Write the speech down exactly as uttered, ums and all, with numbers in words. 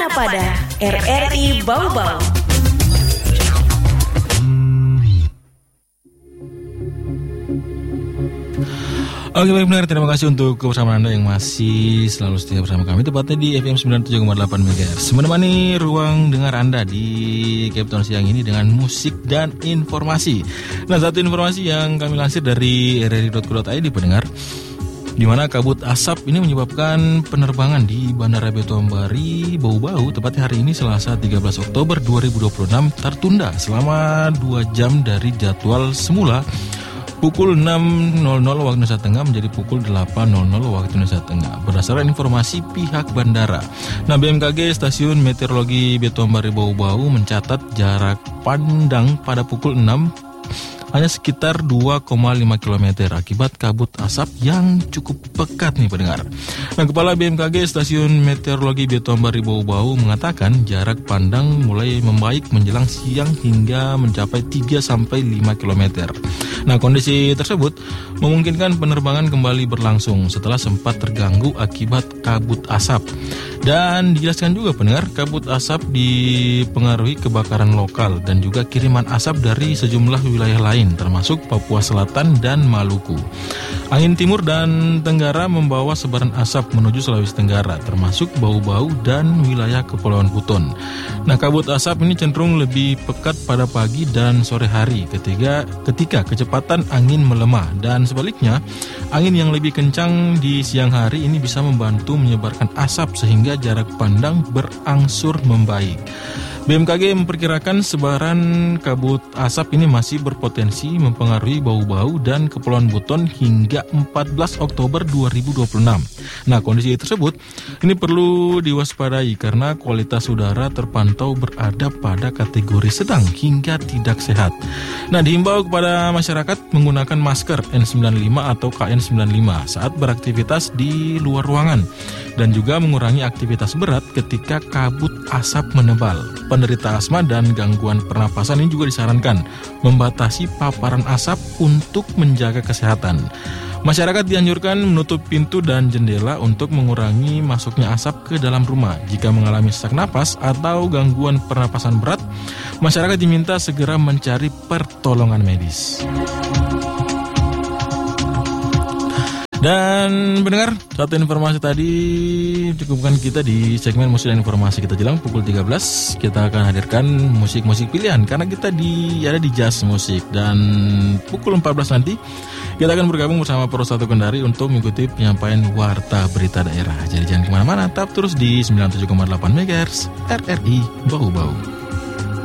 Mana Pada R R I Bau-Bau. Oke baik benar, terima kasih untuk kebersamaan Anda yang masih selalu setia bersama kami, tepatnya di F M sembilan puluh tujuh koma delapan megahertz. Menemani ruang dengar Anda di Cape Town siang ini dengan musik dan informasi. Nah, satu informasi yang kami lansir dari r r i dot co dot i d pendengar, di mana kabut asap ini menyebabkan penerbangan di Bandara Betoambari Bau-Bau tepatnya hari ini Selasa tiga belas Oktober dua ribu dua puluh enam tertunda selama dua jam dari jadwal semula pukul enam nol nol waktu Indonesia Tengah menjadi pukul delapan nol nol waktu Indonesia Tengah berdasarkan informasi pihak bandara. Nah, B M K G Stasiun Meteorologi Betoambari Bau-Bau mencatat jarak pandang pada pukul enam hanya sekitar dua koma lima kilometer akibat kabut asap yang cukup pekat nih pendengar. Nah, Kepala B M K G Stasiun Meteorologi Betoambari Bau-Bau mengatakan jarak pandang mulai membaik menjelang siang hingga mencapai tiga sampai lima kilometer. Nah, kondisi tersebut memungkinkan penerbangan kembali berlangsung setelah sempat terganggu akibat kabut asap. Dan dijelaskan juga pendengar, kabut asap dipengaruhi kebakaran lokal dan juga kiriman asap dari sejumlah wilayah lain termasuk Papua Selatan dan Maluku. Angin timur dan tenggara membawa sebaran asap menuju Sulawesi Tenggara termasuk Bau-Bau dan wilayah Kepulauan Buton. Nah, kabut asap ini cenderung lebih pekat pada pagi dan sore hari ketika ketika kecepatan angin melemah, dan sebaliknya angin yang lebih kencang di siang hari ini bisa membantu menyebarkan asap sehingga jarak pandang berangsur membaik. B M K G memperkirakan sebaran kabut asap ini masih berpotensi mempengaruhi Bau-Bau dan Kepulauan Buton hingga empat belas Oktober dua ribu dua puluh enam. Nah, kondisi tersebut ini perlu diwaspadai karena kualitas udara terpantau berada pada kategori sedang hingga tidak sehat. Nah, dihimbau kepada masyarakat menggunakan masker N sembilan puluh lima atau K N sembilan puluh lima saat beraktivitas di luar ruangan dan juga mengurangi aktivitas berat ketika kabut asap menebal. Penderita asma dan gangguan pernapasan ini juga disarankan membatasi paparan asap untuk menjaga kesehatan. Masyarakat dianjurkan menutup pintu dan jendela untuk mengurangi masuknya asap ke dalam rumah. Jika mengalami sesak napas atau gangguan pernapasan berat, masyarakat diminta segera mencari pertolongan medis. Dan pendengar, satu informasi tadi cukupkan kita di segmen musik dan informasi kita jelang pukul tiga belas. Kita akan hadirkan musik-musik pilihan karena kita di ada di Jazz Musik, dan pukul empat belas nanti kita akan bergabung bersama Pro satu Kendari untuk mengikuti penyampaian warta berita daerah. Jadi jangan kemana-mana, tetap terus di sembilan puluh tujuh koma delapan megahertz R R I Bau-Bau.